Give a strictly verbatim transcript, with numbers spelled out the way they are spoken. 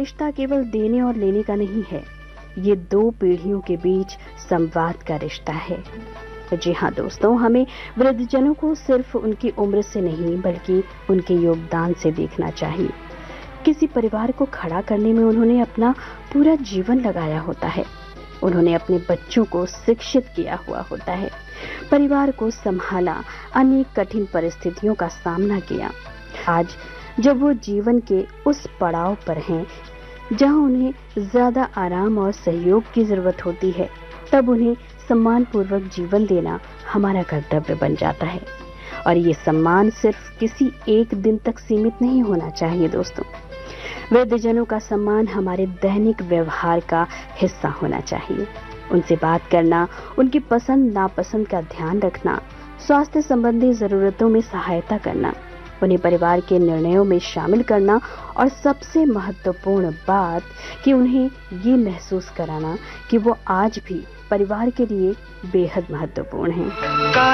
रिश्ता केवल देने और लेने का नहीं है, ये दो पीढ़ियों के बीच संवाद का रिश्ता है। जी हाँ दोस्तों, हमें वृद्धजनों को सिर्फ उनकी उम्र से नहीं बल्कि उनके योगदान से देखना चाहिए। किसी परिवार को खड़ा करने में उन्होंने अपना पूरा जीवन लगाया होता है, उन्होंने अपने बच्चों को शिक्षित किया हुआ होता है, परिवार को संभाला, अनेक कठिन परिस्थितियों का सामना किया। आज जब वो जीवन के उस पड़ाव पर हैं जहां उन्हें ज्यादा आराम और सहयोग की जरूरत होती है, तब उन्हें सम्मान पूर्वक जीवन देना हमारा कर्तव्य बन जाता है। और ये सम्मान सिर्फ किसी एक दिन तक सीमित नहीं होना चाहिए दोस्तों। वृद्धजनों का सम्मान हमारे दैनिक व्यवहार का हिस्सा होना चाहिए। उनसे बात करना, उनकी पसंद नापसंद का ध्यान रखना, स्वास्थ्य संबंधी जरूरतों में सहायता करना, उन्हें परिवार के निर्णयों में शामिल करना और सबसे महत्वपूर्ण बात कि उन्हें ये महसूस कराना कि वो आज भी परिवार के लिए बेहद महत्वपूर्ण हैं।